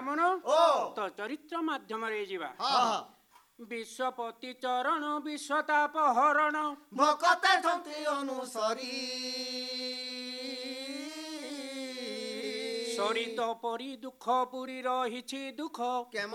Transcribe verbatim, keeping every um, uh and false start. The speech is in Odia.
ବ୍ରାହ୍ମଣ ତ ଚରିତ୍ର ମାଧ୍ୟମରେ ଯିବା। ବିଶ୍ୱପତି ଚରଣ ବିଶ୍ୱତାପ ହରଣ ଭକତେ ଠନ୍ତି ଅନୁସରି ସରିତ ପରି ଦୁଃଖ ପୁରୀ ରହିଛି ଦୁଃଖ